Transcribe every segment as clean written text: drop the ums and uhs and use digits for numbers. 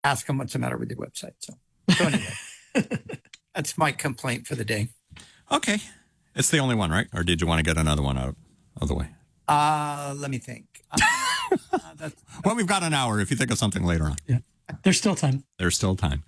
ask them what's the matter with your website. So anyway, that's my complaint for the day. Okay. It's the only one, right? Or did you want to get another one out of the way? Let me think. Well, we've got an hour if you think of something later on. Yeah. There's still time. There's still time.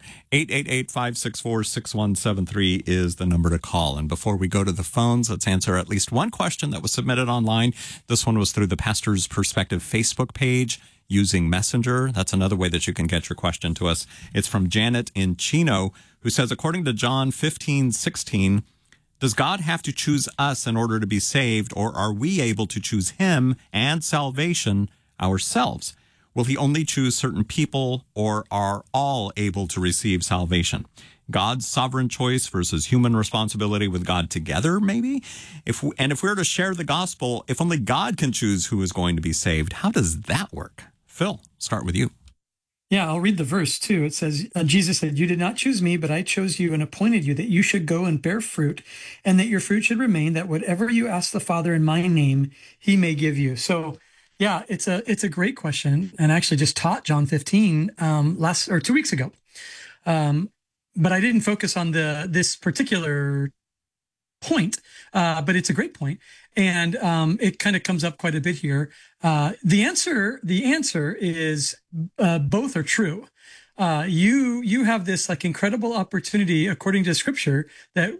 888-564-6173 is the number to call. And before we go to the phones, let's answer at least one question that was submitted online. This one was through the Pastor's Perspective Facebook page using Messenger. That's another way that you can get your question to us. It's from Janet in Chino, who says, according to John 15:16, does God have to choose us in order to be saved, or are we able to choose him and salvation ourselves? Will he only choose certain people, or are all able to receive salvation? God's sovereign choice versus human responsibility with God together, maybe? If we're to share the gospel, if only God can choose who is going to be saved, how does that work? Phil, start with you. Yeah, I'll read the verse too. It says, Jesus said, "You did not choose me, but I chose you and appointed you that you should go and bear fruit, and that your fruit should remain, that whatever you ask the Father in my name, he may give you." So yeah, it's a great question. And I actually just taught John 15 2 weeks ago. But I didn't focus on this particular point, but it's a great point. And it kind of comes up quite a bit here. The answer is both are true. You have this like incredible opportunity, according to Scripture, that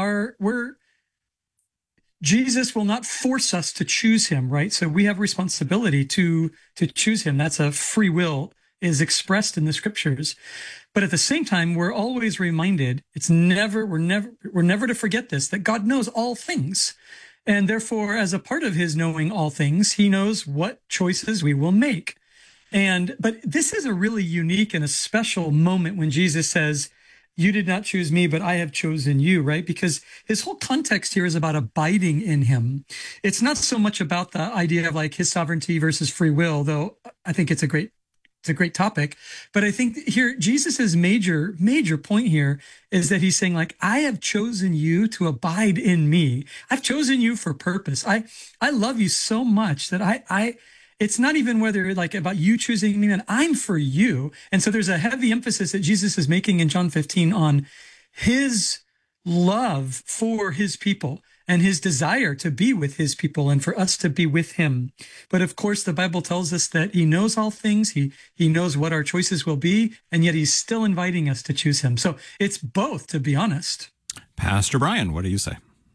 Jesus will not force us to choose him, right? So we have responsibility to choose him. That's a free will is expressed in the Scriptures. But at the same time, we're always reminded, we're never to forget this, that God knows all things. And therefore, as a part of his knowing all things, he knows what choices we will make. But this is a really unique and a special moment when Jesus says, "You did not choose me, but I have chosen you," right? Because his whole context here is about abiding in him. It's not so much about the idea of like his sovereignty versus free will, though I think it's a great topic. But I think here, Jesus's major point here is that he's saying, like, I have chosen you to abide in me. I've chosen you for purpose. I love you so much that it's not even whether like about you choosing me, and I'm for you. And so there's a heavy emphasis that Jesus is making in John 15 on his love for his people and his desire to be with his people and for us to be with him. But of course, the Bible tells us that he knows all things. He knows what our choices will be, and yet he's still inviting us to choose him. So it's both, to be honest. Pastor Brian, what do you say?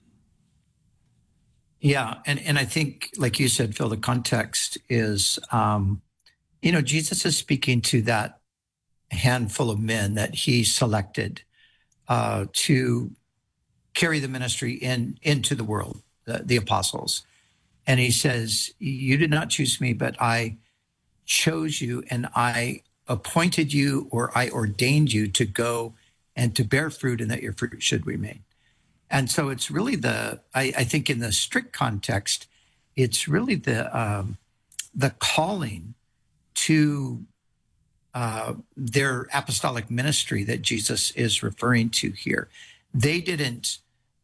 Yeah, and I think, like you said, Phil, the context is, Jesus is speaking to that handful of men that he selected to carry the ministry into the world, the apostles. And he says, "You did not choose me, but I chose you, and I appointed you, or I ordained you to go and to bear fruit, and that your fruit should remain." And so it's really I think in the strict context, it's really the calling to their apostolic ministry that Jesus is referring to here. They didn't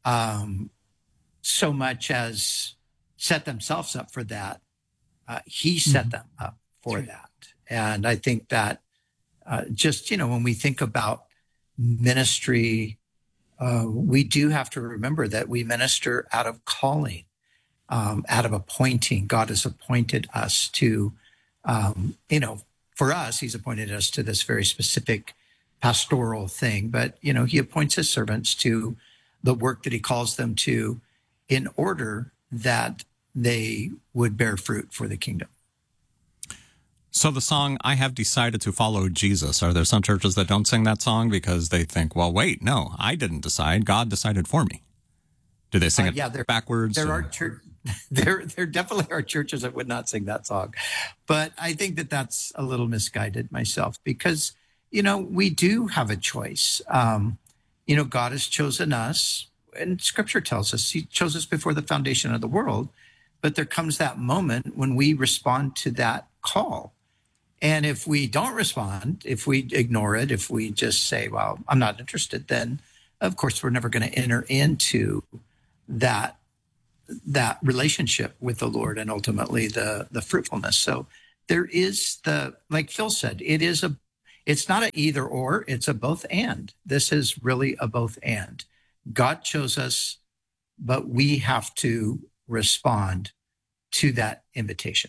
so much as set themselves up for that. He set them up for that. And I think that just, when we think about ministry, we do have to remember that we minister out of calling, out of appointing. God has appointed us to, for us, he's appointed us to this very specific pastoral thing. But, he appoints his servants to the work that he calls them to in order that they would bear fruit for the kingdom. So the song, "I Have Decided to Follow Jesus," are there some churches that don't sing that song because they think, well, wait, no, I didn't decide. God decided for me. Do they sing it backwards? There definitely are churches that would not sing that song. But I think that that's a little misguided myself because, we do have a choice. God has chosen us, and Scripture tells us he chose us before the foundation of the world. But there comes that moment when we respond to that call. And if we don't respond, if we ignore it, if we just say, well, I'm not interested, then of course we're never going to enter into that relationship with the Lord and ultimately the fruitfulness. So there is like Phil said, it it's not an either or, it's a both and. This is really a both and. God chose us, but we have to respond to that invitation.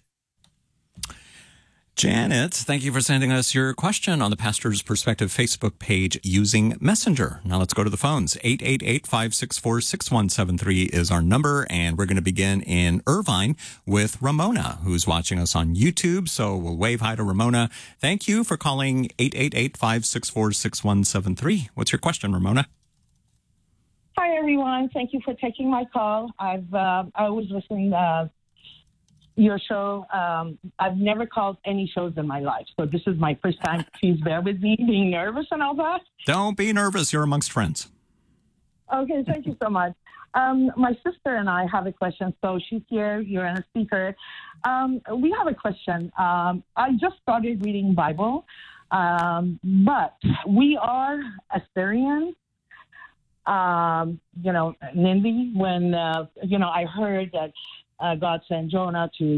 Janet, thank you for sending us your question on the Pastor's Perspective Facebook page using Messenger. Now let's go to the phones. 888-564-6173 is our number, and we're going to begin in Irvine with Ramona, who's watching us on YouTube. So we'll wave hi to Ramona. Thank you for calling 888-564-6173. What's your question, Ramona? Hi, everyone. Thank you for taking my call. I was listening your show. I've never called any shows in my life, so this is my first time. Please bear with me being nervous and all that. Don't be nervous. You're amongst friends. Okay, thank you so much. My sister and I have a question. So she's here. You're a speaker. We have a question. I just started reading Bible, but we are Assyrian. NIMBY, when, I heard that God sent Jonah to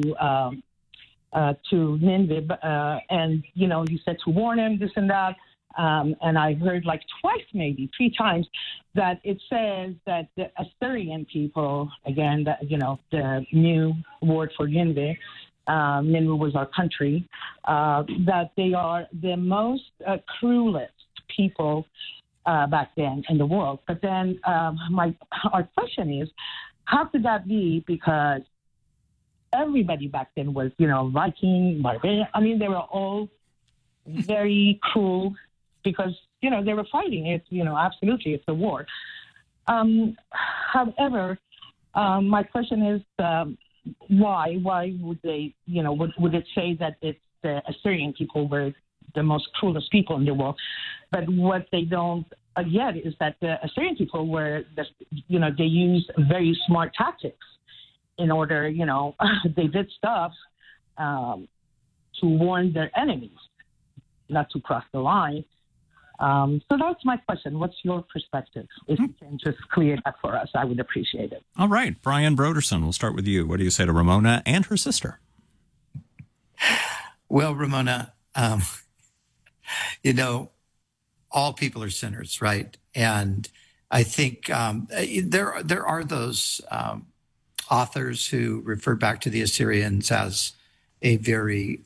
Nineveh, and, he said to warn him, this and that. And I heard like twice, maybe 3 times, that it says that the Assyrian people, again, the new word for Nineveh, Nineveh was our country, that they are the most cruelest people back then in the world. But then our question is, how could that be? Because everybody back then was, Viking, barbarian. I mean, they were all very cruel because, they were fighting. It's, absolutely, it's a war. However, my question is, why? Why would they, would it say that it's the Assyrian people were the most cruelest people in the world? But what they don't get is that the Assyrian people were, they used very smart tactics in order, they did stuff to warn their enemies not to cross the line. So that's my question. What's your perspective? If you can just clear that for us, I would appreciate it. All right. Brian Broderson, we'll start with you. What do you say to Ramona and her sister? Well, Ramona, all people are sinners, right? And I think there are those authors who refer back to the Assyrians as a very,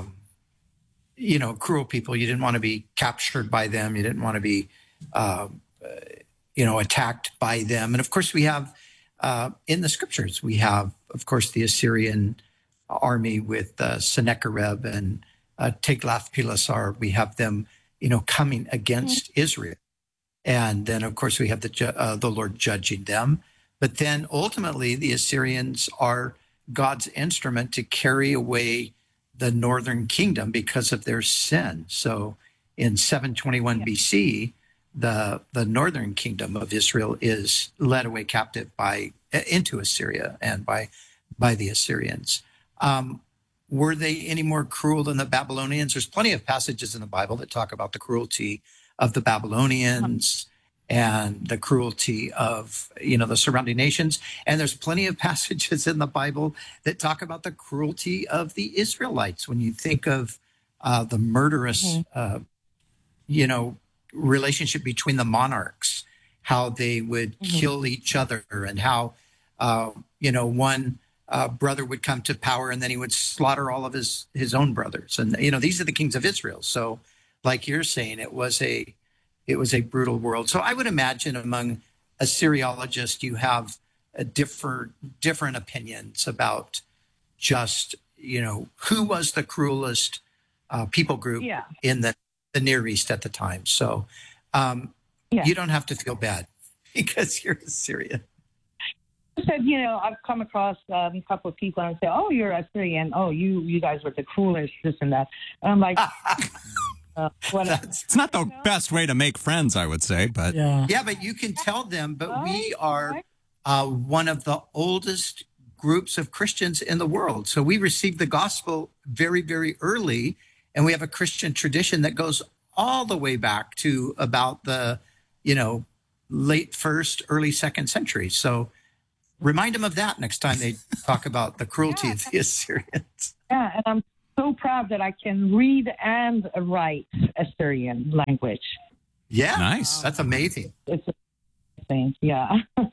cruel people. You didn't want to be captured by them. You didn't want to be, attacked by them. And of course, we have in the scriptures, we have, of course, the Assyrian army with Sennacherib and Tiglath-Pileser. We have them, coming against Israel. And then, of course, we have the Lord judging them. But then ultimately, the Assyrians are God's instrument to carry away the northern kingdom because of their sin. So in 721 BC, the northern kingdom of Israel is led away captive into Assyria and by the Assyrians. Were they any more cruel than the Babylonians? There's plenty of passages in the Bible that talk about the cruelty of the Babylonians and the cruelty of, the surrounding nations. And there's plenty of passages in the Bible that talk about the cruelty of the Israelites. When you think of the murderous, relationship between the monarchs, how they would kill each other, and how, one brother would come to power and then he would slaughter all of his own brothers. And, these are the kings of Israel. So like you're saying, it was a brutal world. So I would imagine among Assyriologists, you have different opinions about just, who was the cruelest people group in the Near East at the time. So you don't have to feel bad because you're Assyrian. I said, I've come across a couple of people and say, "Oh, you're Assyrian. Oh, you guys were the cruelest, this and that." And I'm like, it's not the best way to make friends, I would say, but yeah, but you can tell them. But we are one of the oldest groups of Christians in the world, so we received the gospel very, very early, and we have a Christian tradition that goes all the way back to about the, late 1st, early 2nd century. So remind them of that next time they talk about the cruelty of the Assyrians. Yeah, and so proud that I can read and write Assyrian language. Yeah. Nice. That's amazing. It's a thing, yeah.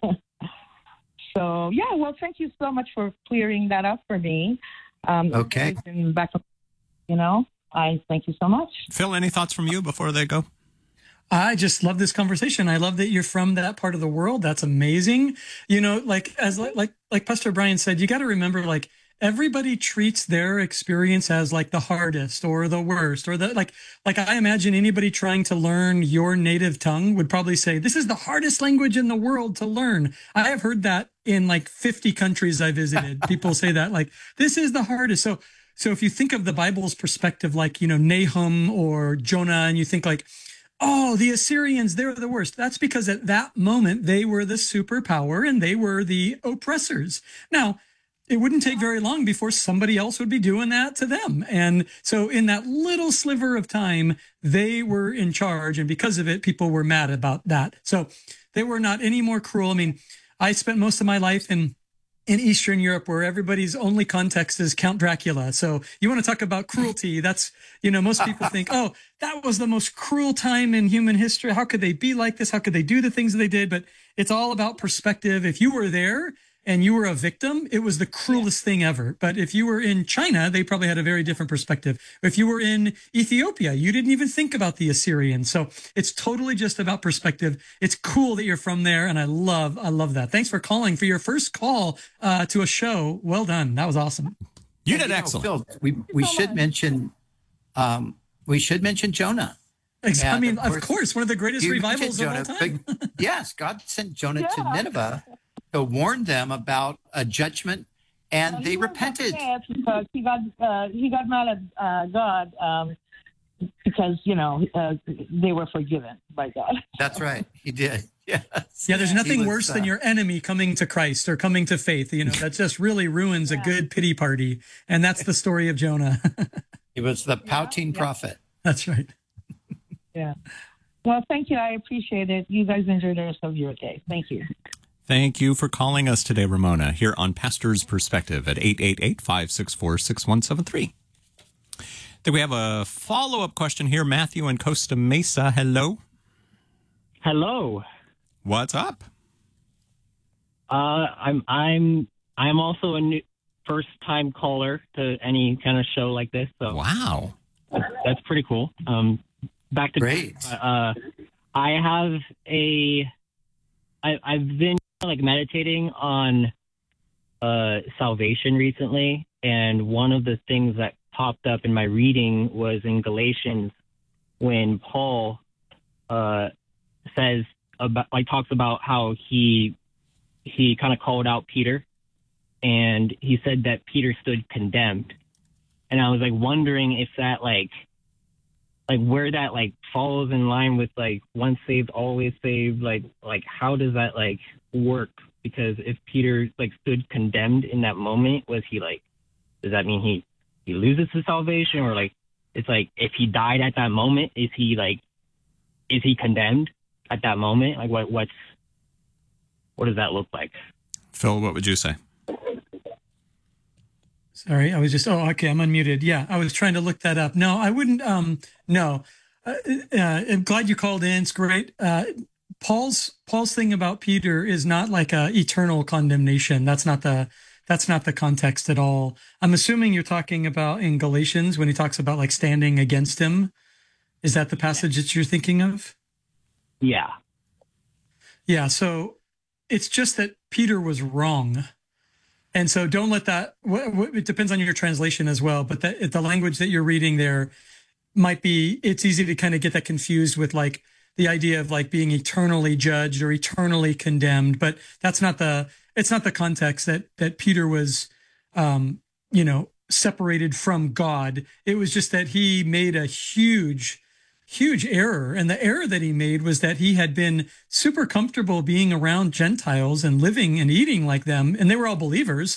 So, yeah, well, thank you so much for clearing that up for me. Okay. Back, I thank you so much. Phil, any thoughts from you before they go? I just love this conversation. I love that you're from that part of the world. That's amazing. Like Pastor Brian said, you got to remember, like, everybody treats their experience as like the hardest or the worst or the like I imagine anybody trying to learn your native tongue would probably say, this is the hardest language in the world to learn. I have heard that in like 50 countries I visited. People say that, like, this is the hardest. So if you think of the Bible's perspective, like, Nahum or Jonah, and you think like, oh, the Assyrians, they're the worst. That's because at that moment, they were the superpower and they were the oppressors. Now, it wouldn't take very long before somebody else would be doing that to them. And so in that little sliver of time, they were in charge. And because of it, people were mad about that. So they were not any more cruel. I mean, I spent most of my life in Eastern Europe, where everybody's only context is Count Dracula. So you want to talk about cruelty. That's, most people think, oh, that was the most cruel time in human history. How could they be like this? How could they do the things that they did? But it's all about perspective. If you were there and you were a victim, it was the cruelest thing ever. But if you were in China, they probably had a very different perspective. If you were in Ethiopia, you didn't even think about the Assyrians. So it's totally just about perspective. It's cool that you're from there, and I love that. Thanks for calling for your first call to a show. Well done. That was awesome. You did excellent. Phil, we should mention Jonah. I mean, of course, one of the greatest revivals of all time. Yes, God sent Jonah to Nineveh to warn them about a judgment, and they repented. Because he got mad at God because they were forgiven by God. That's right, he did. Yes. Yeah, there's nothing worse than your enemy coming to Christ or coming to faith. That just really ruins a good pity party, and that's the story of Jonah. He was the pouting prophet. That's right. Yeah. Well, thank you. I appreciate it. You guys enjoy the rest of your day. Thank you. Thank you for calling us today, Ramona, here on Pastor's Perspective at 888-564-6173. Then we have a follow-up question here. Matthew in Costa Mesa. Hello. Hello. What's up? I'm also a new first-time caller to any kind of show like this. So wow, that's pretty cool. Back to great. I've been meditating on salvation recently, and one of the things that popped up in my reading was in Galatians when Paul says about talks about how he kind of called out Peter, and he said that Peter stood condemned, and I was wondering if that where that falls in line with once saved always saved, how does that work? Because if Peter stood condemned in that moment, was he does that mean he loses his salvation, or it's if he died at that moment, is he condemned at that moment? What does that look like? Phil, what would you say? Sorry, I was just, okay, I'm unmuted. Yeah, I was trying to look that up. No, I wouldn't, no. I'm glad you called in. It's great. Paul's thing about Peter is not a eternal condemnation. That's not the context at all. I'm assuming you're talking about in Galatians when he talks about standing against him. Is that the passage that you're thinking of? Yeah. Yeah, so it's just that Peter was wrong. And so don't let that, it depends on your translation as well, but the language that you're reading there might be, it's easy to kind of get that confused with the idea of being eternally judged or eternally condemned, but it's not the context that Peter was, separated from God. It was just that he made a huge error. And the error that he made was that he had been super comfortable being around Gentiles and living and eating like them. And they were all believers.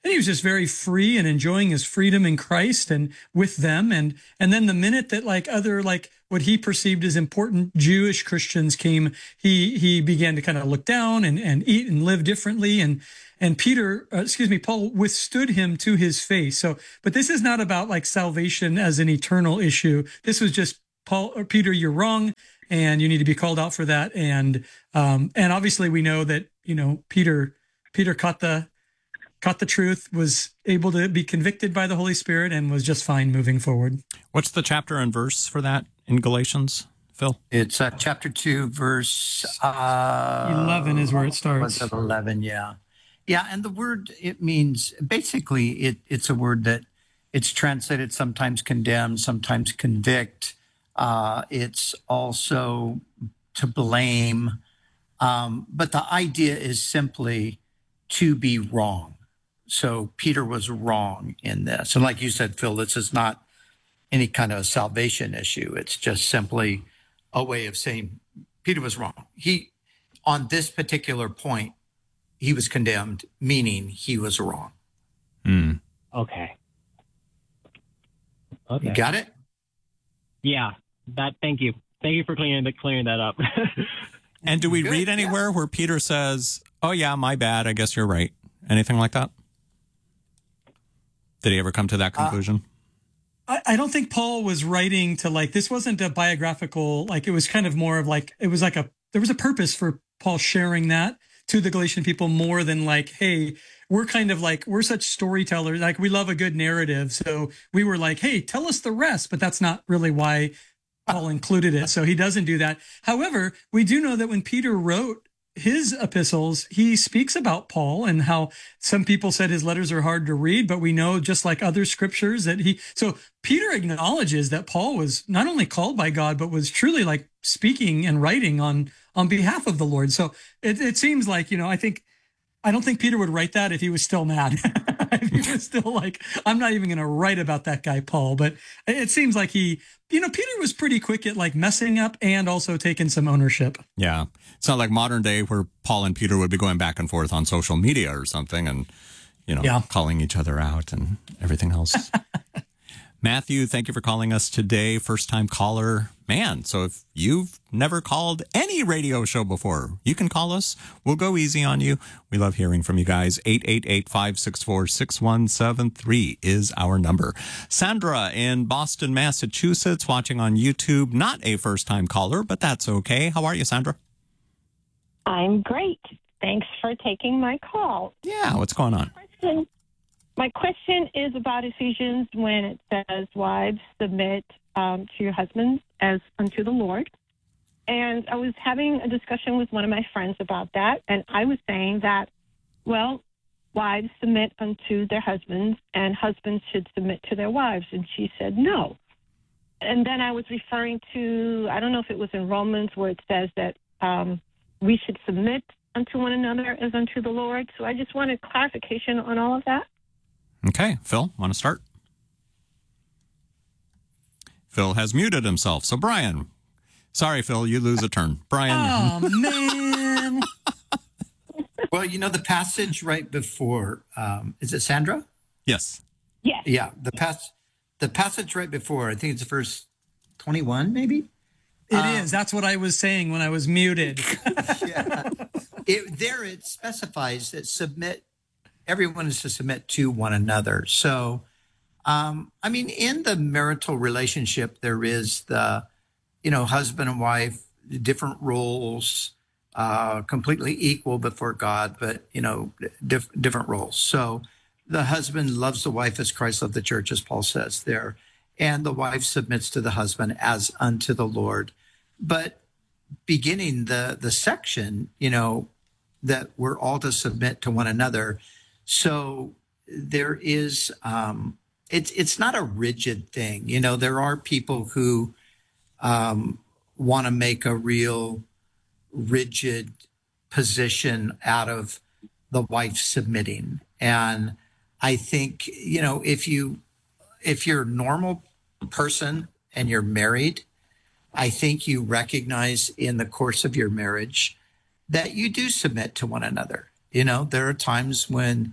and he was just very free and enjoying his freedom in Christ and with them. And then the minute that like other, like what he perceived as important Jewish Christians came, he began to kind of look down and eat and live differently. And Paul withstood him to his face. So, but this is not about like salvation as an eternal issue. This was just Paul or Peter, you're wrong, and you need to be called out for that. And obviously we know that, Peter caught the truth, was able to be convicted by the Holy Spirit, and was just fine moving forward. What's the chapter and verse for that in Galatians, Phil? It's chapter 2, verse 11 is where it starts. Was it 11? Yeah. Yeah. And the word, it means basically it's a word that it's translated sometimes condemn, sometimes convict. It's also to blame. But the idea is simply to be wrong. So Peter was wrong in this. And like you said, Phil, this is not any kind of salvation issue. It's just simply a way of saying Peter was wrong. On this particular point, he was condemned, meaning he was wrong. Okay. You got it? Yeah. Thank you. Thank you for clearing that up. And do we read anywhere where Peter says, "Oh yeah, my bad, I guess you're right"? Anything like that? Did he ever come to that conclusion? I don't think Paul was writing to like, this wasn't a biographical, like it was kind of more of like, it was like there was a purpose for Paul sharing that to the Galatian people more than like, hey, we're kind of like, we're such storytellers. Like we love a good narrative. So we were like, hey, tell us the rest, but that's not really why Paul included it. So he doesn't do that. However, we do know that when Peter wrote his epistles, he speaks about Paul and how some people said his letters are hard to read, but we know just like other scriptures so Peter acknowledges that Paul was not only called by God, but was truly like speaking and writing on behalf of the Lord. So it seems like, I don't think Peter would write that if he was still mad. If he was still like, I'm not even going to write about that guy, Paul. But it seems like Peter was pretty quick at like messing up and also taking some ownership. Yeah. It's not like modern day where Paul and Peter would be going back and forth on social media or something and, calling each other out and everything else. Matthew, thank you for calling us today. First time caller. Man, so if you've never called any radio show before, you can call us. We'll go easy on you. We love hearing from you guys. 888-564-6173 is our number. Sandra in Boston, Massachusetts, watching on YouTube. Not a first time caller, but that's okay. How are you, Sandra? I'm great. Thanks for taking my call. Yeah, what's going on? My question is about Ephesians when it says, wives, submit to your husbands as unto the Lord. And I was having a discussion with one of my friends about that, and I was saying that, well, wives submit unto their husbands, and husbands should submit to their wives. And she said no. And then I was referring to, I don't know if it was in Romans, where it says that we should submit unto one another as unto the Lord. So I just wanted clarification on all of that. Okay, Phil, want to start? Phil has muted himself. So, Brian. Sorry, Phil, you lose a turn. Brian. Oh, man. Well, the passage right before, is it Sandra? Yes. Yes. Yeah, the passage right before, I think it's verse 21, maybe? It is. That's what I was saying when I was muted. Yeah. It specifies that everyone is to submit to one another. So, in the marital relationship, there is the, husband and wife, different roles, completely equal before God, but, different roles. So the husband loves the wife as Christ loved the church, as Paul says there. And the wife submits to the husband as unto the Lord. But beginning the section, that we're all to submit to one another. So there is, it's not a rigid thing. There are people who want to make a real rigid position out of the wife submitting. And I think, if you're a normal person and you're married, I think you recognize in the course of your marriage that you do submit to one another. There are times when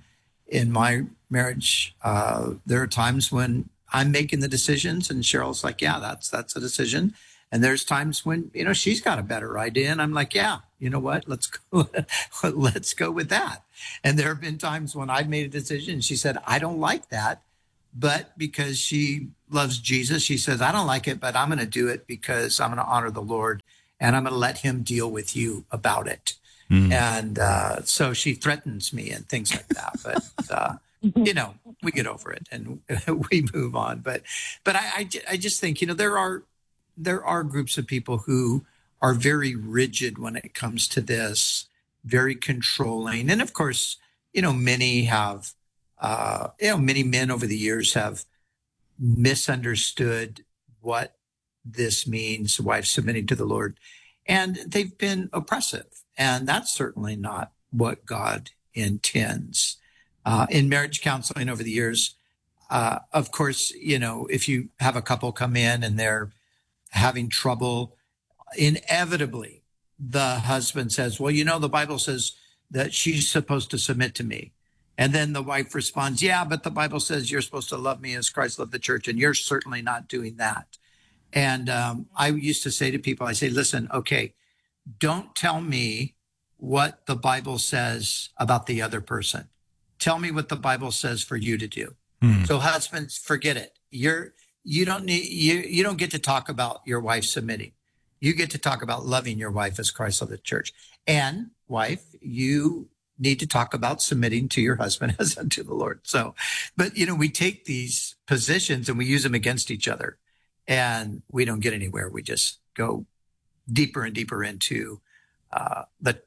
in my marriage, there are times when I'm making the decisions and Cheryl's like, yeah, that's a decision. And there's times when, she's got a better idea. And I'm like, yeah, you know what? Let's go, let's go with that. And there have been times when I've made a decision and she said, I don't like that. But because she loves Jesus, she says, I don't like it, but I'm going to do it because I'm going to honor the Lord and I'm going to let him deal with you about it. And so she threatens me and things like that. But, we get over it and we move on. But I just think, there are groups of people who are very rigid when it comes to this, very controlling. And of course, many have, many men over the years have misunderstood what this means, wife submitting to the Lord, and they've been oppressive. And that's certainly not what God intends. In marriage counseling over the years, of course, if you have a couple come in and they're having trouble, inevitably the husband says, well, the Bible says that she's supposed to submit to me. And then the wife responds, yeah, but the Bible says you're supposed to love me as Christ loved the church, and you're certainly not doing that. And I used to say to people, I say, listen, okay, don't tell me what the Bible says about the other person. Tell me what the Bible says for you to do. So husbands, forget it. You don't get to talk about your wife submitting. You get to talk about loving your wife as Christ loved the church. And wife, you need to talk about submitting to your husband as unto the Lord. So, but we take these positions and we use them against each other, and we don't get anywhere. We just go deeper and deeper into the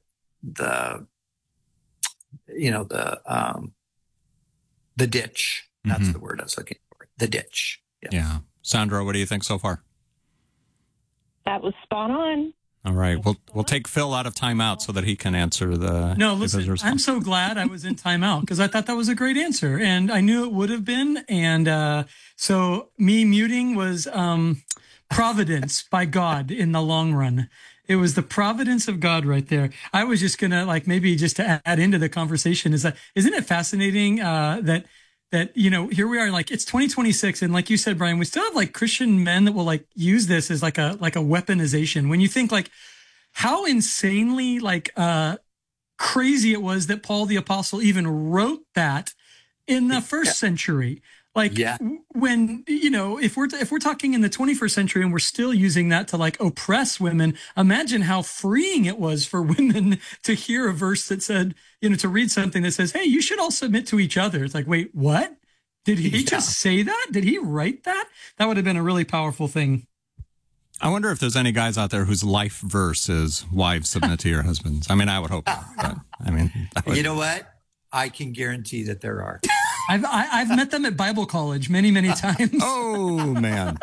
ditch. That's the word I was looking for. The ditch. Yes. Yeah. Sandra, what do you think so far? That was spot on. All right. We'll take Phil out of timeout so that he can answer the. No, listen, I'm so glad I was in timeout because I thought that was a great answer and I knew it would have been. And so me muting was providence by God in the long run. It was the providence of God right there. I was just going to maybe just to add into the conversation isn't it fascinating that here we are, it's 2026. And like you said, Brian, we still have Christian men that will use this as a weaponization. When you think how insanely crazy it was that Paul the Apostle even wrote that in the first century. When, if we're talking in the 21st century and we're still using that to oppress women, imagine how freeing it was for women to hear a verse that said, to read something that says, hey, you should all submit to each other. It's wait, what? Did he just say that? Did he write that? That would have been a really powerful thing. I wonder if there's any guys out there whose life verse is wives submit to your husbands. I mean, I would hope not, but you know what? I can guarantee that there are. I've met them at Bible college many, many times. Oh man.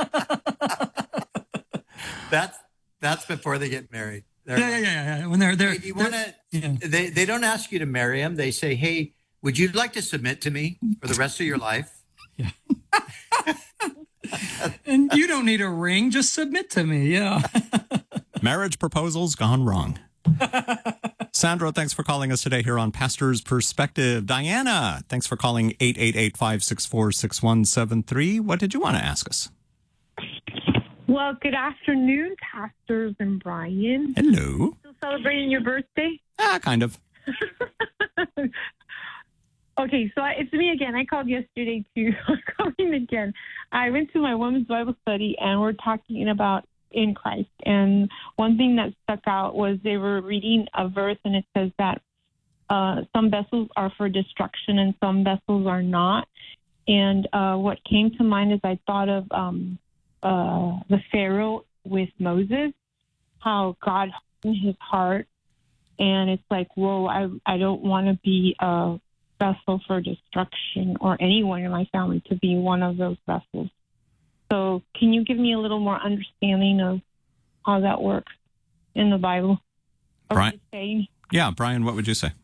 That's before they get married. Yeah. When they're you want to, they don't ask you to marry them. They say, hey, would you like to submit to me for the rest of your life? Yeah. And you don't need a ring. Just submit to me. Yeah. Marriage proposals gone wrong. Sandra, thanks for calling us today here on Pastor's Perspective. Diana, thanks for calling 888-564-6173. What did you want to ask us? Well, good afternoon, Pastors and Brian. Hello. Still celebrating your birthday? Kind of. Okay, so it's me again. I called yesterday too. I'm calling again. I went to my women's Bible study and we're talking about in Christ. And one thing that stuck out was they were reading a verse and it says that some vessels are for destruction and some vessels are not. And what came to mind is I thought of the Pharaoh with Moses, how God hardened his heart. And it's whoa, I don't want to be a vessel for destruction or anyone in my family to be one of those vessels. So can you give me a little more understanding of how that works in the Bible? Brian? Yeah, Brian, what would you say?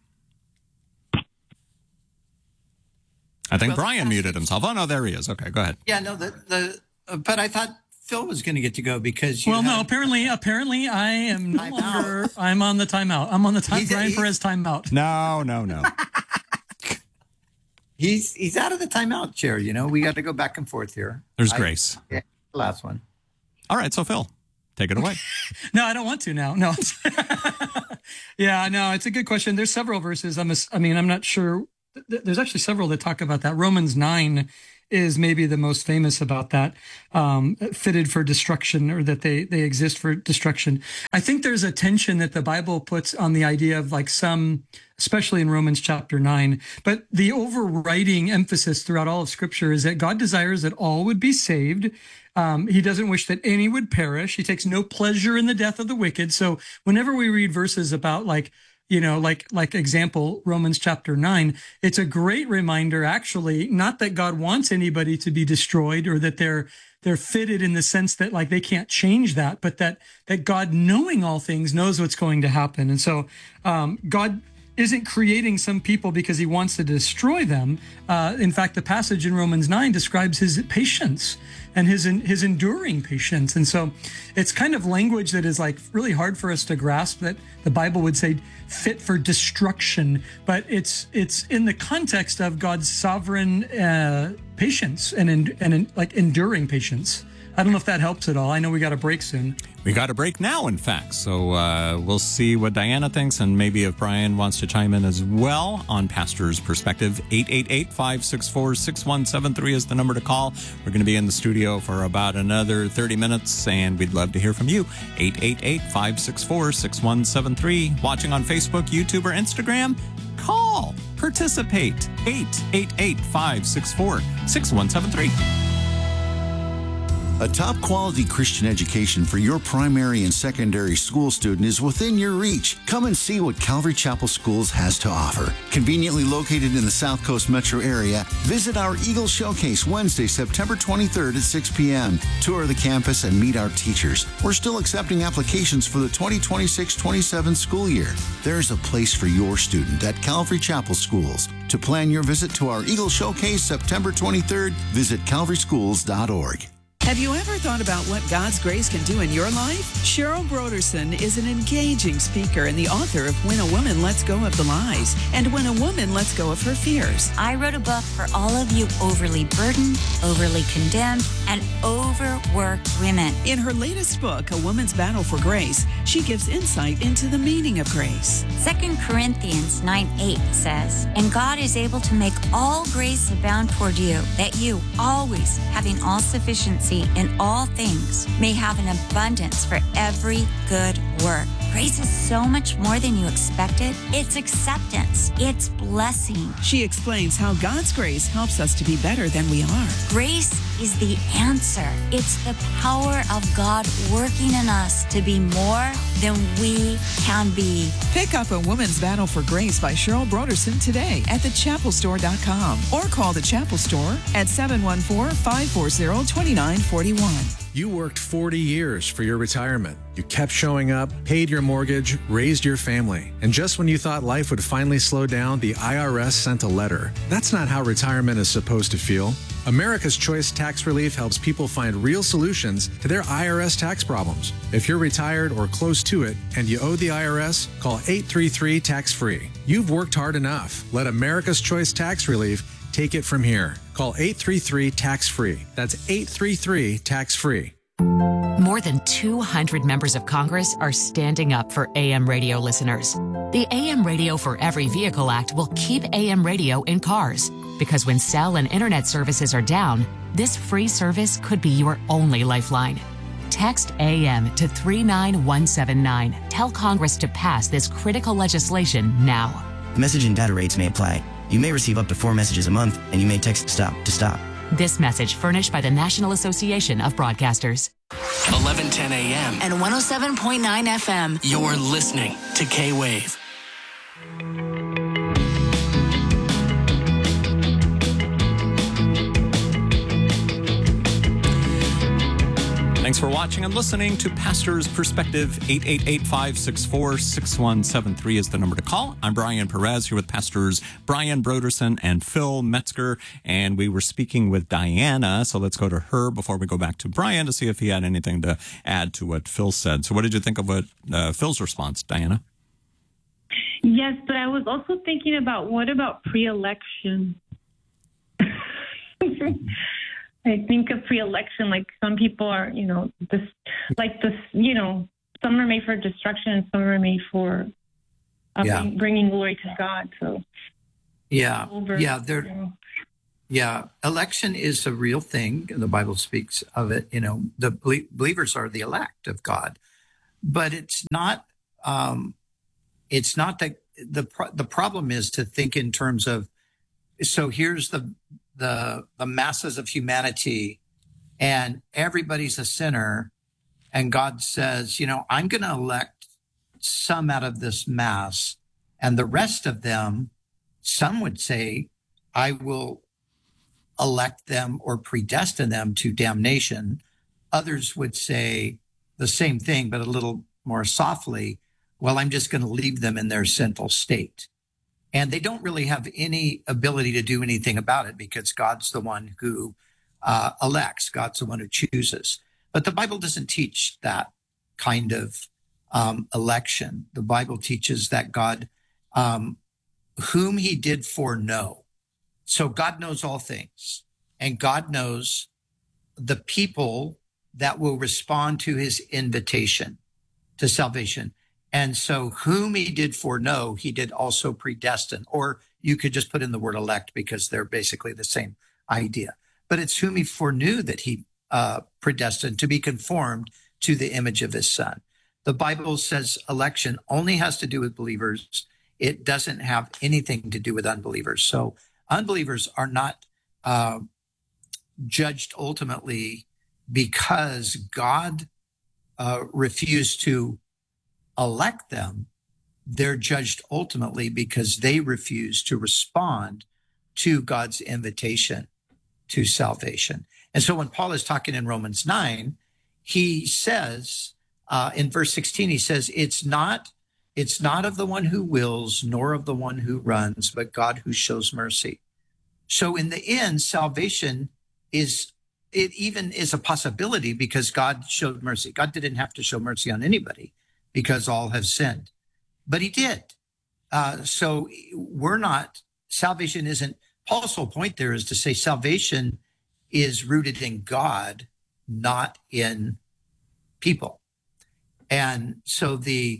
I think Brian muted himself. Oh, no, there he is. Okay, go ahead. Yeah, no, but I thought Phil was going to get to go because no, apparently I am no longer, I'm on the timeout. I'm on the Brian Perez timeout. No. He's out of the timeout chair. We got to go back and forth here. There's Grace. Yeah, the last one. All right, so Phil, take it away. No, I don't want to now. No. Yeah, no, it's a good question. There's several verses. I'm not sure. There's actually several that talk about that. Romans 9 is maybe the most famous about that, fitted for destruction, or that they exist for destruction. I think there's a tension that the Bible puts on the idea of like some, especially in Romans chapter 9, but the overriding emphasis throughout all of Scripture is that God desires that all would be saved. He doesn't wish that any would perish. He takes no pleasure in the death of the wicked. So whenever we read verses about like example, Romans chapter 9, it's a great reminder, actually, not that God wants anybody to be destroyed or that they're fitted in the sense that like they can't change that, but that God, knowing all things, knows what's going to happen. And so God isn't creating some people because he wants to destroy them. In fact, the passage in Romans 9 describes his patience and his enduring patience. And so it's kind of language that is like really hard for us to grasp, that the Bible would say fit for destruction, but it's in the context of God's sovereign patience and like enduring patience. I don't know if that helps at all. I know we got a break soon. We got a break now, in fact. So we'll see what Diana thinks, and maybe if Brian wants to chime in as well on Pastor's Perspective. 888-564-6173 is the number to call. We're going to be in the studio for about another 30 minutes, and we'd love to hear from you. 888-564-6173. Watching on Facebook, YouTube, or Instagram? Call. Participate. 888-564-6173. A top-quality Christian education for your primary and secondary school student is within your reach. Come and see what Calvary Chapel Schools has to offer. Conveniently located in the South Coast metro area, visit our Eagle Showcase Wednesday, September 23rd at 6 p.m. Tour the campus and meet our teachers. We're still accepting applications for the 2026-27 school year. There's a place for your student at Calvary Chapel Schools. To plan your visit to our Eagle Showcase September 23rd, visit calvaryschools.org. Have you ever thought about what God's grace can do in your life? Cheryl Broderson is an engaging speaker and the author of When a Woman Lets Go of the Lies and When a Woman Lets Go of Her Fears. I wrote a book for all of you overly burdened, overly condemned, and overworked women. In her latest book, A Woman's Battle for Grace, she gives insight into the meaning of grace. 2 Corinthians 9:8 says, "And God is able to make all grace abound toward you, that you, always having all sufficiency in all things, may have an abundance for every good work." Grace is so much more than you expected. It's acceptance. It's blessing. She explains how God's grace helps us to be better than we are. Grace is the answer. It's the power of God working in us to be more than we can be. Pick up A Woman's Battle for Grace by Cheryl Broderson today at thechapelstore.com or call the Chapel Store at 714-540-2941. You worked 40 years for your retirement. You kept showing up, paid your mortgage, raised your family. And just when you thought life would finally slow down, the IRS sent a letter. That's not how retirement is supposed to feel. America's Choice Tax Relief helps people find real solutions to their IRS tax problems. If you're retired or close to it and you owe the IRS, call 833-TAX-FREE. You've worked hard enough. Let America's Choice Tax Relief take it from here. Call 833-TAX-FREE. That's 833-TAX-FREE. More than 200 members of Congress are standing up for AM radio listeners. The AM Radio for Every Vehicle Act will keep AM radio in cars, because when cell and internet services are down, this free service could be your only lifeline. Text AM to 39179. Tell Congress to pass this critical legislation now. Message and data rates may apply. You may receive up to 4 messages a month, and you may text STOP to stop. This message furnished by the National Association of Broadcasters. 1110 a.m. and 107.9 FM. You're listening to K-Wave. Thanks for watching and listening to Pastor's Perspective. 888-564-6173 is the number to call. I'm Brian Perez here with Pastors Brian Broderson and Phil Metzger, and we were speaking with Diana, so let's go to her before we go back to Brian to see if he had anything to add to what Phil said. So what did you think of what Phil's response, Diana? Yes, but I was also thinking about what about pre-election? I think of pre-election, like some people are, some are made for destruction and some are made for bringing glory to God. So election is a real thing. The Bible speaks of it. The believers are the elect of God, but it's not. It's not that the problem is to think in terms of. So here's the masses of humanity, and everybody's a sinner, and God says, I'm going to elect some out of this mass, and the rest of them, some would say, I will elect them or predestine them to damnation. Others would say the same thing, but a little more softly, well, I'm just going to leave them in their sinful state. And they don't really have any ability to do anything about it because God's the one who elects. God's the one who chooses. But the Bible doesn't teach that kind of election. The Bible teaches that God, whom he did foreknow. So God knows all things, and God knows the people that will respond to his invitation to salvation. And so whom he did foreknow, he did also predestine, or you could just put in the word elect because they're basically the same idea. But it's whom he foreknew that he predestined to be conformed to the image of his son. The Bible says election only has to do with believers. It doesn't have anything to do with unbelievers. So unbelievers are not judged ultimately because God refused to elect them. They're judged ultimately because they refuse to respond to God's invitation to salvation. And so when Paul is talking in Romans 9, he says, in verse 16, he says, it's not of the one who wills, nor of the one who runs, but God who shows mercy. So in the end, salvation is a possibility because God showed mercy. God didn't have to show mercy on anybody because all have sinned, but he did. So salvation isn't, Paul's whole point there is to say salvation is rooted in God, not in people. And so the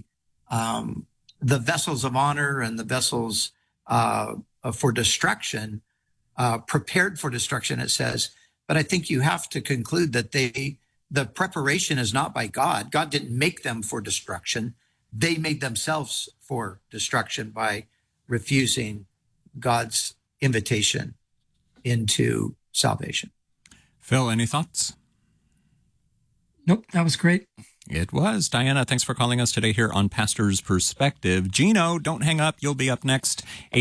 vessels of honor and the vessels for destruction, prepared for destruction, it says, but I think you have to conclude that the preparation is not by God. God didn't make them for destruction. They made themselves for destruction by refusing God's invitation into salvation. Phil, any thoughts? Nope, that was great. It was. Diana, thanks for calling us today here on Pastor's Perspective. Gino, don't hang up. You'll be up next.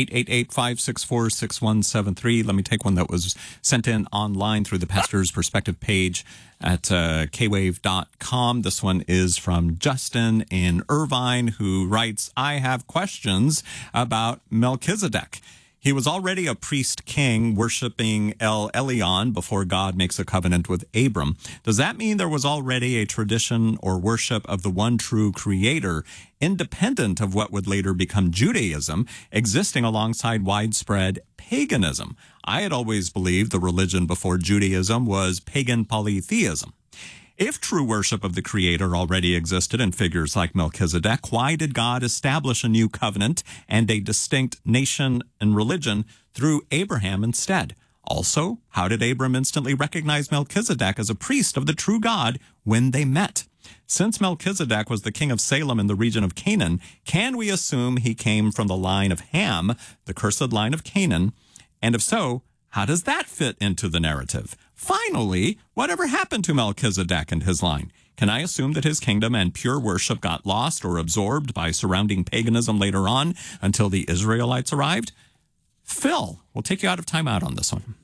888-564-6173. Let me take one that was sent in online through the Pastor's Perspective page at kwave.com. This one is from Justin in Irvine, who writes, I have questions about Melchizedek. He was already a priest king worshiping El Elyon before God makes a covenant with Abram. Does that mean there was already a tradition or worship of the one true creator, independent of what would later become Judaism, existing alongside widespread paganism? I had always believed the religion before Judaism was pagan polytheism. If true worship of the Creator already existed in figures like Melchizedek, why did God establish a new covenant and a distinct nation and religion through Abraham instead? Also, how did Abram instantly recognize Melchizedek as a priest of the true God when they met? Since Melchizedek was the king of Salem in the region of Canaan, can we assume he came from the line of Ham, the cursed line of Canaan? And if so, how does that fit into the narrative? Finally, whatever happened to Melchizedek and his line? Can I assume that his kingdom and pure worship got lost or absorbed by surrounding paganism later on until the Israelites arrived? Phil, we'll take you out of timeout on this one.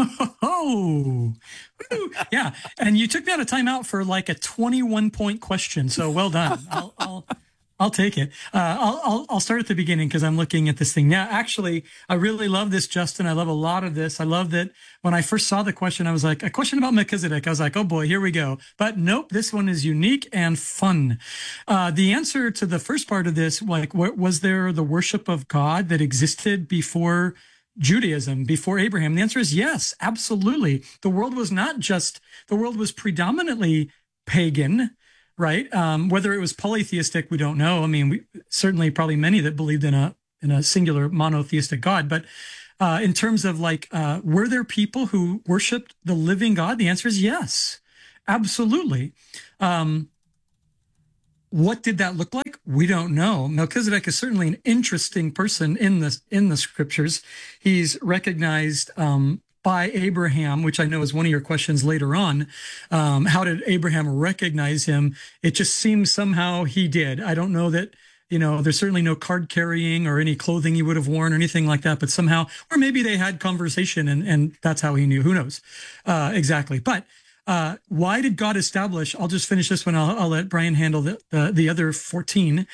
Oh, yeah. And you took me out of timeout for like a 21-point question. So well done. I'll take it. I'll start at the beginning because I'm looking at this thing now. Actually, I really love this, Justin. I love a lot of this. I love that when I first saw the question, I was like, a question about Melchizedek. I was like, oh boy, here we go. But nope, this one is unique and fun. The answer to the first part of this, like, was there the worship of God that existed before Judaism before Abraham? The answer is yes, absolutely. The world was predominantly pagan, right? Whether it was polytheistic, we don't know. I mean, certainly probably many that believed in a singular monotheistic God. But in terms of were there people who worshiped the living God? The answer is yes, absolutely. What did that look like? We don't know. Melchizedek is certainly an interesting person in the scriptures. He's recognized by Abraham, which I know is one of your questions later on. How did Abraham recognize him? It just seems somehow he did. I don't know that, there's certainly no card carrying or any clothing he would have worn or anything like that, but somehow, or maybe they had conversation and that's how he knew. Who knows exactly. But why did God establish? I'll just finish this one. I'll let Brian handle the other 14.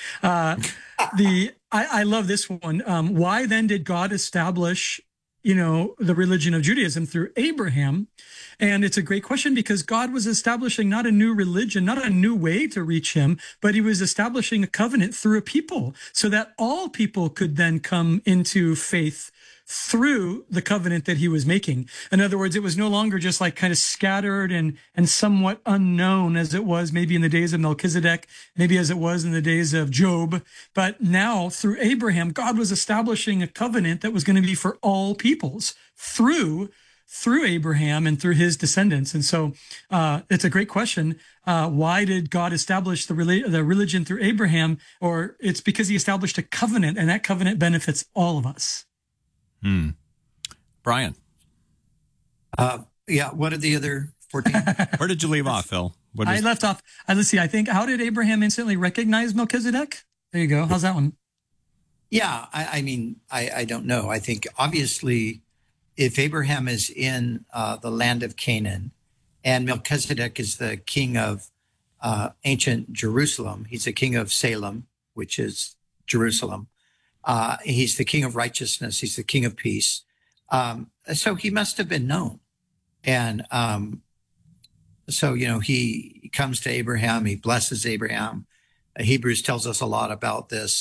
I love this one. Why then did God establish, the religion of Judaism through Abraham? And it's a great question because God was establishing not a new religion, not a new way to reach him, but he was establishing a covenant through a people so that all people could then come into faith through the covenant that he was making. In other words, it was no longer just kind of scattered and somewhat unknown as it was maybe in the days of Melchizedek, maybe as it was in the days of Job. But now through Abraham, God was establishing a covenant that was going to be for all peoples through Abraham and through his descendants. And so it's a great question. Why did God establish the religion through Abraham? Or it's because he established a covenant, and that covenant benefits all of us. Brian. Yeah. What are the other 14? Where did you leave off, Phil? I left off. Let's see. I think, how did Abraham instantly recognize Melchizedek? There you go. How's that one? Yeah. I mean, I don't know. I think obviously if Abraham is in the land of Canaan and Melchizedek is the king of ancient Jerusalem, he's the king of Salem, which is Jerusalem. He's the king of righteousness. He's the king of peace. So he must have been known. And so, he comes to Abraham. He blesses Abraham. Hebrews tells us a lot about this.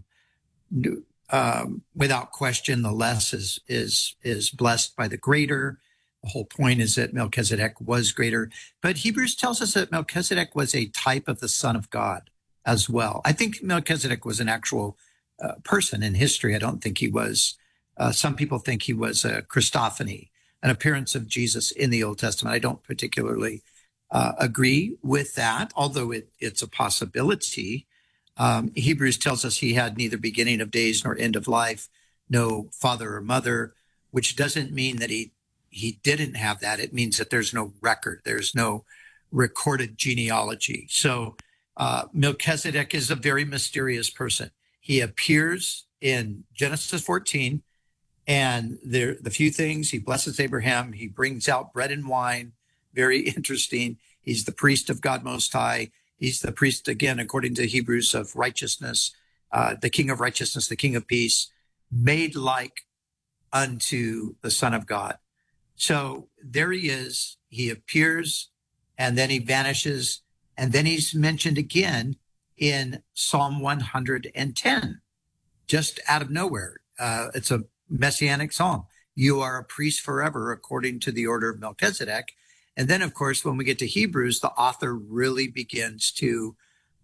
Without question, the less is blessed by the greater. The whole point is that Melchizedek was greater. But Hebrews tells us that Melchizedek was a type of the Son of God as well. I think Melchizedek was an actual person in history. I don't think he was. Some people think he was a Christophany, an appearance of Jesus in the Old Testament. I don't particularly agree with that, although it's a possibility. Hebrews tells us he had neither beginning of days nor end of life, no father or mother, which doesn't mean that he didn't have that. It means that there's no record. There's no recorded genealogy. So Melchizedek is a very mysterious person. He appears in Genesis 14, and the few things, he blesses Abraham. He brings out bread and wine. Very interesting. He's the priest of God Most High. He's the priest, again, according to Hebrews, of righteousness, the king of righteousness, the king of peace, made like unto the Son of God. So there he is. He appears, and then he vanishes, and then he's mentioned again in Psalm 110, just out of nowhere. It's a messianic psalm. You are a priest forever according to the order of Melchizedek. And then, of course, when we get to Hebrews, the author really begins to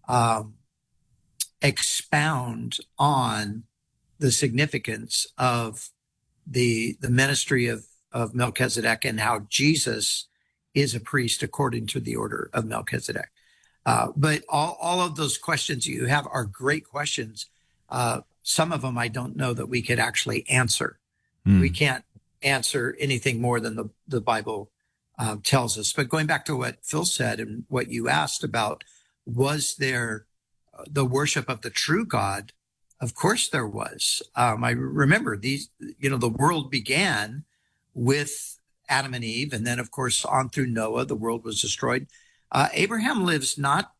expound on the significance of the ministry of Melchizedek and how Jesus is a priest according to the order of Melchizedek. But all of those questions you have are great questions. Some of them I don't know that we could actually answer. We can't answer anything more than the Bible tells us. But going back to what Phil said and what you asked about, was there the worship of the true God? Of course there was. I remember the world began with Adam and Eve, and then, of course, on through Noah, the world was destroyed. Abraham lives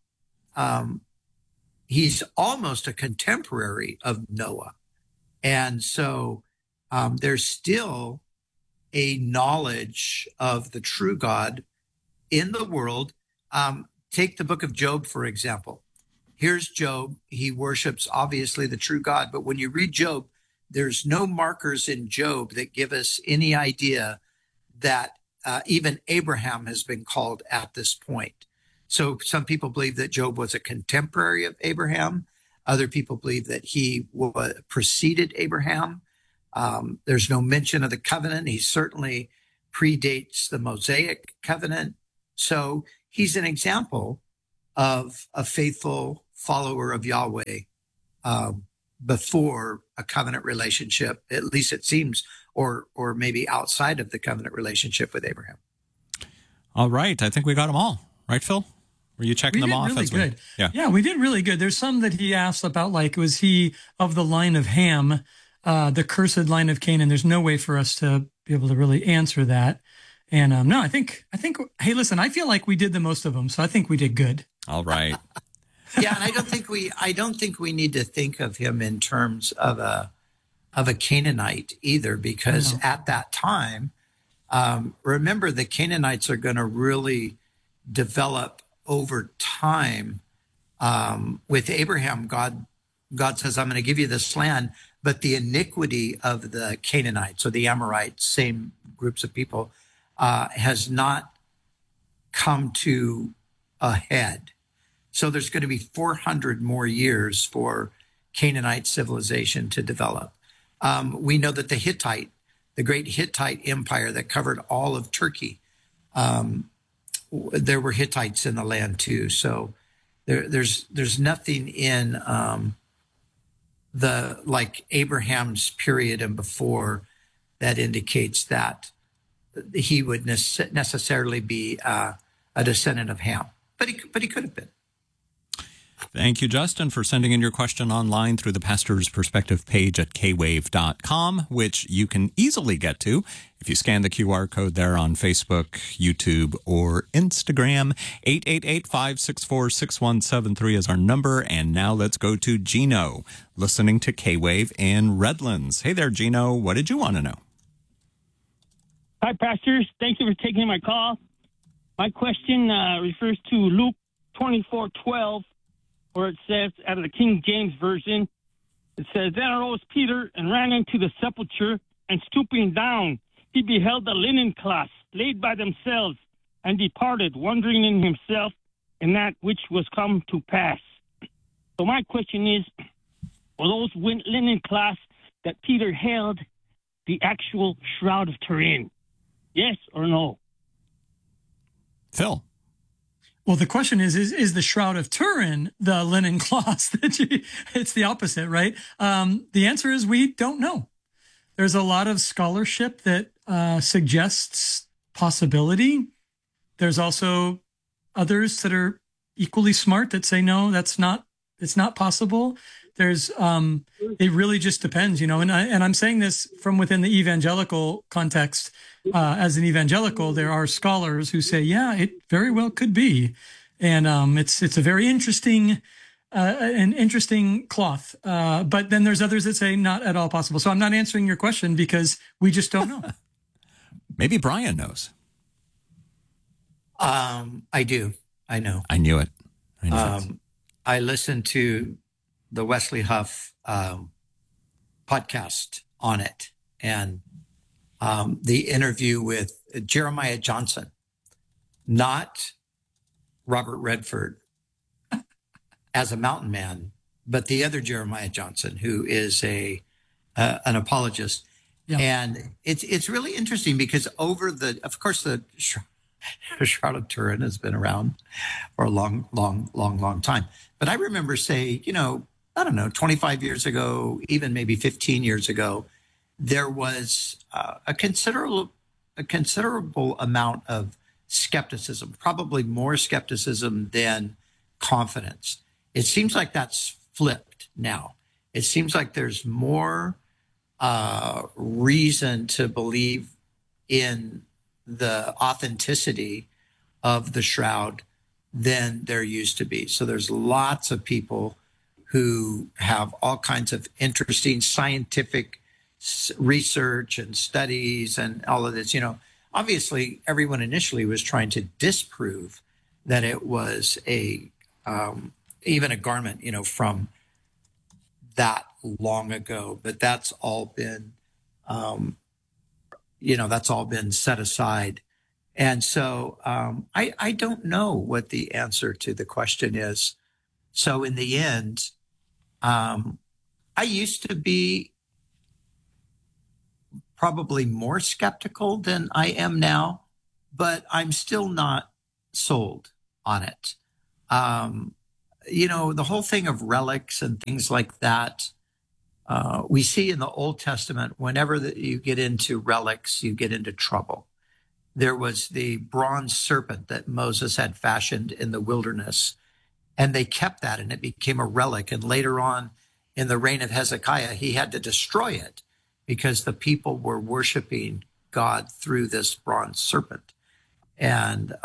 he's almost a contemporary of Noah. And so there's still a knowledge of the true God in the world. Take the book of Job, for example. Here's Job. He worships, obviously, the true God. But when you read Job, there's no markers in Job that give us any idea that even Abraham has been called at this point. So some people believe that Job was a contemporary of Abraham. Other people believe that he preceded Abraham. There's no mention of the covenant. He certainly predates the Mosaic covenant. So he's an example of a faithful follower of Yahweh before a covenant relationship, at least it seems, or maybe outside of the covenant relationship with Abraham. All right. I think we got them all. Right, Phil? Were you checking them off? Really good. Yeah, we did really good. There's some that he asked about, like, was he of the line of Ham, the cursed line of Canaan? There's no way for us to be able to really answer that. And no, I think, hey, listen, I feel like we did the most of them, so I think we did good. All right. Yeah, and I don't think we need to think of him in terms of a Canaanite either, because at that time, remember, the Canaanites are going to really develop over time. With Abraham, God says, I'm going to give you this land, but the iniquity of the Canaanites or the Amorites, same groups of people, has not come to a head. So there's going to be 400 more years for Canaanite civilization to develop. We know that the great Hittite empire that covered all of Turkey, there were Hittites in the land too. So there's nothing in like Abraham's period and before that indicates that he would necessarily be a descendant of Ham, but he could have been. Thank you, Justin, for sending in your question online through the Pastor's Perspective page at kwave.com, which you can easily get to if you scan the QR code there on Facebook, YouTube, or Instagram. 888-564-6173 is our number. And now let's go to Gino, listening to K-Wave in Redlands. Hey there, Gino. What did you want to know? Hi, pastors. Thank you for taking my call. My question refers to Luke 24:12. Where it says, out of the King James Version, it says, Then arose Peter and ran into the sepulchre, and stooping down, he beheld the linen cloths laid by themselves, and departed, wondering in himself in that which was come to pass. So my question is, were those linen cloths that Peter held the actual Shroud of Turin? Yes or no? Phil. Well, the question is the Shroud of Turin the linen cloths? It's the opposite, right? The answer is we don't know. There's a lot of scholarship that suggests possibility. There's also others that are equally smart that say, no, it's not possible. There's, it really just depends, and I'm saying this from within the evangelical context. As an evangelical, there are scholars who say, yeah, it very well could be. And, it's a very interesting, an interesting cloth. But then there's others that say not at all possible. So I'm not answering your question because we just don't know. Maybe Brian knows. I do. I know. I knew it. I listened to the Wesley Huff podcast on it, and the interview with Jeremiah Johnson, not Robert Redford as a mountain man, but the other Jeremiah Johnson, who is an apologist. Yeah. And it's really interesting because of course, the Shroud of Turin has been around for a long time. But I remember, say, 25 years ago, even maybe 15 years ago, there was a considerable amount of skepticism, probably more skepticism than confidence. It seems like that's flipped now. It seems like there's more reason to believe in the authenticity of the shroud than there used to be. So there's lots of people who have all kinds of interesting scientific research and studies and all of this. Obviously everyone initially was trying to disprove that it was even a garment, from that long ago, but that's all been, that's all been set aside. And so I don't know what the answer to the question is. So in the end, I used to be probably more skeptical than I am now, but I'm still not sold on it. The whole thing of relics and things like that, we see in the Old Testament, whenever you get into relics, you get into trouble. There was the bronze serpent that Moses had fashioned in the wilderness, and they kept that, and it became a relic. And later on, in the reign of Hezekiah, he had to destroy it because the people were worshiping God through this bronze serpent. And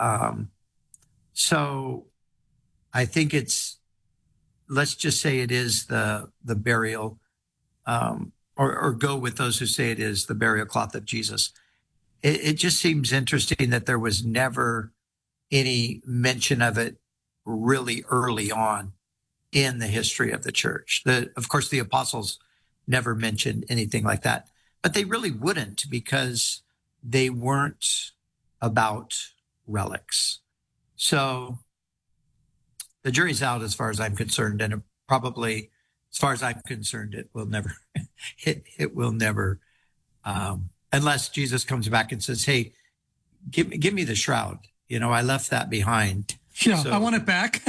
so I think let's just say it is the burial, or go with those who say it is the burial cloth of Jesus. It just seems interesting that there was never any mention of it really early on in the history of the church. Of course, the apostles never mentioned anything like that, but they really wouldn't, because they weren't about relics. So the jury's out as far as I'm concerned, and probably, as far as I'm concerned, it will never, it will never, unless Jesus comes back and says, "Hey, give me the shroud. I left that behind." Yeah, so, I want it back.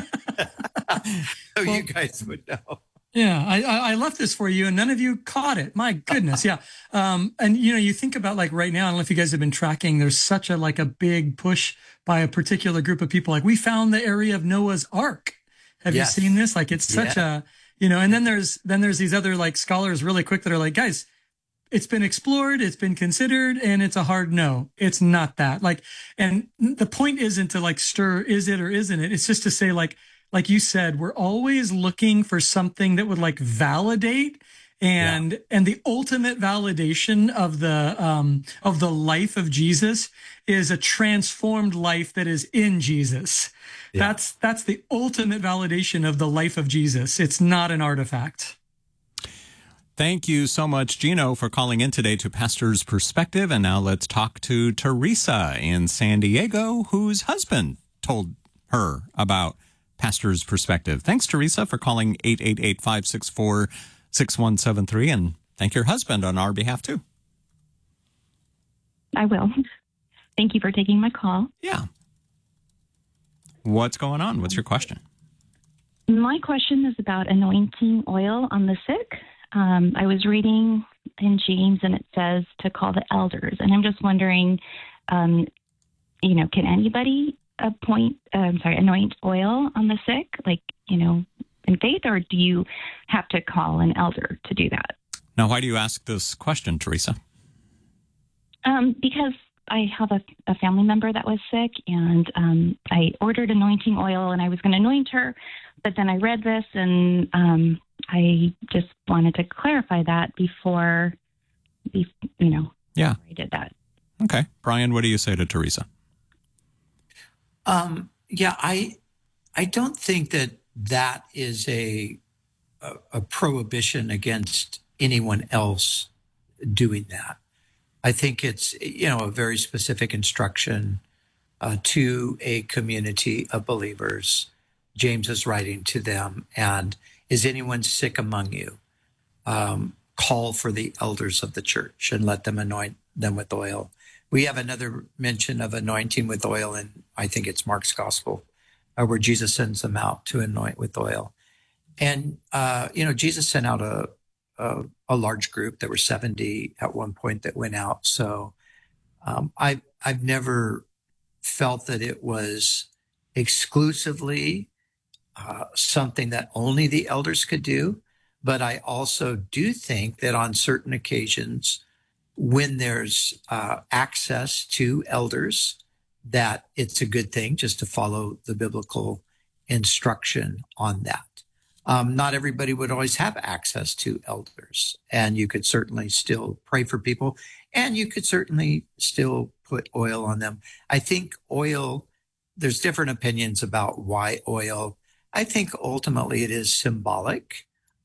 So you guys would know. Yeah, I left this for you, and none of you caught it. My goodness, yeah. And you think about, like, right now, I don't know if you guys have been tracking. There's such a big push by a particular group of people. Like, we found the area of Noah's Ark. Have you seen this? Like, it's such a And then there's these other scholars really quick that are like, guys, it's been explored, it's been considered, and it's a hard no. It's not that. And the point isn't to stir, is it or isn't it? It's just to say, like you said, we're always looking for something that would validate, and the ultimate validation of the life of Jesus is a transformed life that is in Jesus. Yeah. That's the ultimate validation of the life of Jesus. It's not an artifact. Thank you so much, Gino, for calling in today to Pastor's Perspective. And now let's talk to Teresa in San Diego, whose husband told her about Pastor's Perspective. Thanks, Teresa, for calling 888-564-6173. And thank your husband on our behalf, too. I will. Thank you for taking my call. Yeah. What's going on? What's your question? My question is about anointing oil on the sick. I was reading in James, and it says to call the elders. And I'm just wondering, can anybody anoint oil on the sick, in faith, or do you have to call an elder to do that? Now, why do you ask this question, Teresa? Because I have a family member that was sick, and I ordered anointing oil, and I was going to anoint her, but then I read this, and I just wanted to clarify that before I did that. Okay. Brian, what do you say to Teresa? I don't think that is a prohibition against anyone else doing that. I think it's, a very specific instruction to a community of believers. James is writing to them, and is anyone sick among you? Call for the elders of the church and let them anoint them with oil. We have another mention of anointing with oil, and I think it's Mark's gospel, where Jesus sends them out to anoint with oil. And, Jesus sent out a large group. There were 70 at one point that went out. So I've never felt that it was exclusively something that only the elders could do. But I also do think that on certain occasions, when there's access to elders, that it's a good thing just to follow the biblical instruction on that. Not everybody would always have access to elders, and you could certainly still pray for people, and you could certainly still put oil on them. I think oil, there's different opinions about why oil. I think ultimately it is symbolic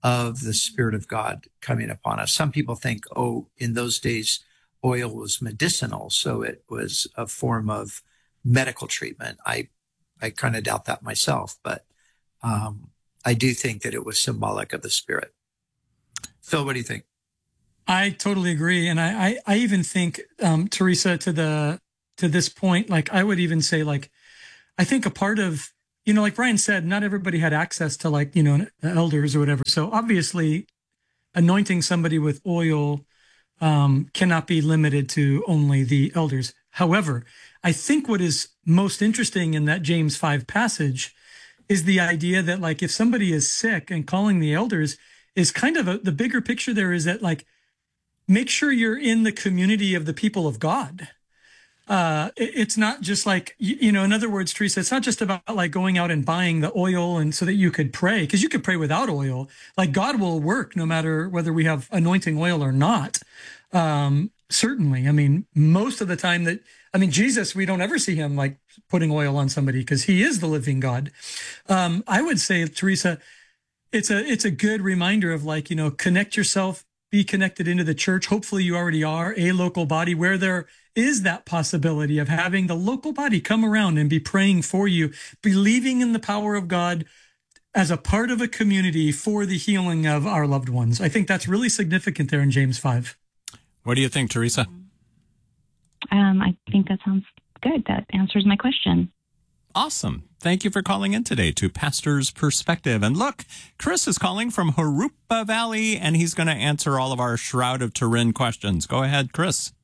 of the Spirit of God coming upon us. Some people think, oh, in those days, oil was medicinal, so it was a form of medical treatment. I kind of doubt that myself, but I do think that it was symbolic of the Spirit. Phil, what do you think? I totally agree. And I even think, Teresa, to this point, like I would even say, like, I think a part of, like Brian said, not everybody had access to the elders or whatever. So obviously anointing somebody with oil cannot be limited to only the elders. However, I think what is most interesting in that James 5 passage is the idea that, like, if somebody is sick and calling the elders is kind of the bigger picture there is that, like, make sure you're in the community of the people of God. It's not just like, in other words, Teresa, it's not just about like going out and buying the oil and so that you could pray, because you could pray without oil. Like, God will work no matter whether we have anointing oil or not. Certainly. I mean, most of the time Jesus, we don't ever see him like putting oil on somebody because he is the living God. I would say, Teresa, it's a good reminder of, like, connect yourself, be connected into the church. Hopefully you already are a local body where there is that possibility of having the local body come around and be praying for you, believing in the power of God as a part of a community for the healing of our loved ones. I think that's really significant there in James 5. What do you think, Teresa? I think that sounds good. That answers my question. Awesome. Thank you for calling in today to Pastor's Perspective. And look, Chris is calling from Jurupa Valley, and he's going to answer all of our Shroud of Turin questions. Go ahead, Chris.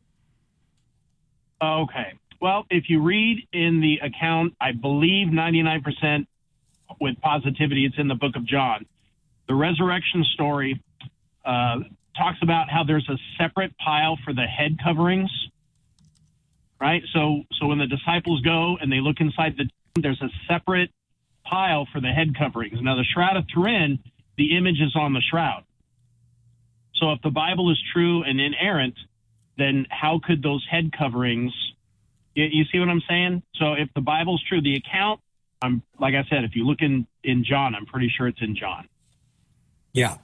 Okay. Well, if you read in the account, I believe 99% with positivity, it's in the book of John. The resurrection story talks about how there's a separate pile for the head coverings, right? So when the disciples go and they look inside the tomb, there's a separate pile for the head coverings. Now, the Shroud of Turin, the image is on the shroud. So if the Bible is true and inerrant, then how could those head coverings, you see what I'm saying? So if the Bible's true, the account, like I said, if you look in John, I'm pretty sure it's in John. Yeah.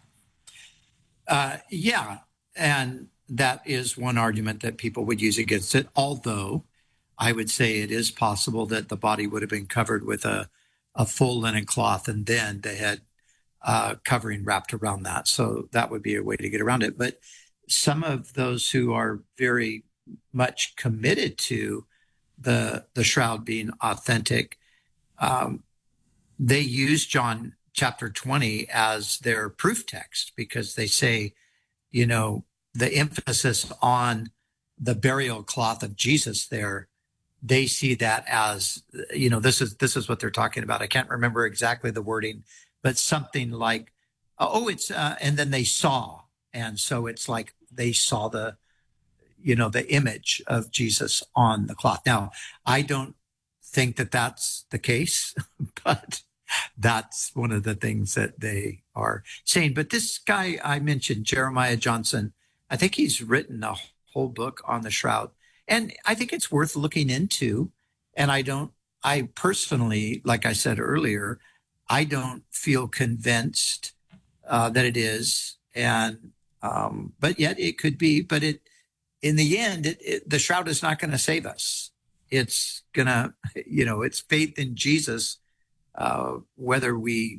And that is one argument that people would use against it, although I would say it is possible that the body would have been covered with a full linen cloth and then the head covering wrapped around that. So that would be a way to get around it. But some of those who are very much committed to the shroud being authentic, they use John chapter 20 as their proof text, because they say, the emphasis on the burial cloth of Jesus there, they see that as, this is what they're talking about. I can't remember exactly the wording, but something like, and then they saw. And so it's like they saw the image of Jesus on the cloth. Now, I don't think that that's the case, but that's one of the things that they are saying. But this guy I mentioned, Jeremiah Johnson, I think he's written a whole book on the shroud, and I think it's worth looking into. And I personally, like I said earlier, I don't feel convinced that it is. And, but yet it could be, but in the end, the shroud is not going to save us. It's gonna, it's faith in Jesus, whether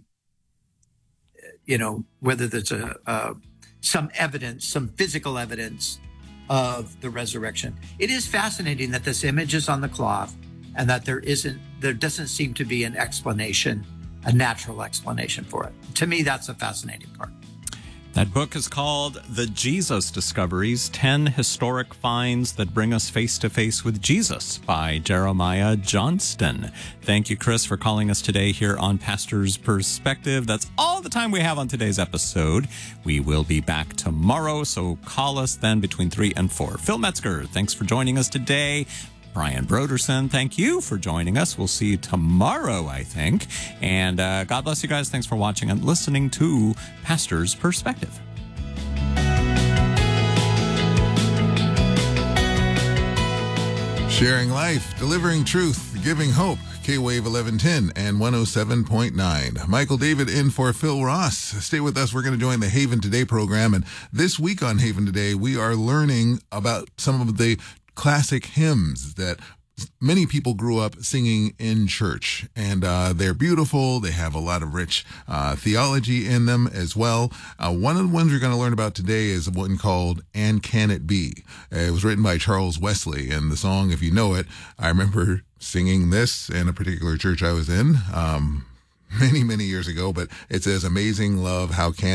there's some evidence, some physical evidence of the resurrection. It is fascinating that this image is on the cloth and that there doesn't seem to be an explanation, a natural explanation for it. To me, that's a fascinating part. That book is called The Jesus Discoveries, 10 Historic Finds That Bring Us Face to Face with Jesus by Jeremiah Johnston. Thank you, Chris, for calling us today here on Pastor's Perspective. That's all the time we have on today's episode. We will be back tomorrow, so call us then between 3 and 4. Phil Metzger, thanks for joining us today. Brian Broderson, thank you for joining us. We'll see you tomorrow, I think. And God bless you guys. Thanks for watching and listening to Pastor's Perspective. Sharing life, delivering truth, giving hope. K-Wave 1110 and 107.9. Michael David in for Phil Ross. Stay with us. We're going to join the Haven Today program. And this week on Haven Today, we are learning about some of the classic hymns that many people grew up singing in church, and they're beautiful. They have a lot of rich theology in them as well. One of the ones we're going to learn about today is one called "And Can It Be?" It was written by Charles Wesley, and the song, if you know it, I remember singing this in a particular church I was in many, many years ago, but it says, "Amazing love, how can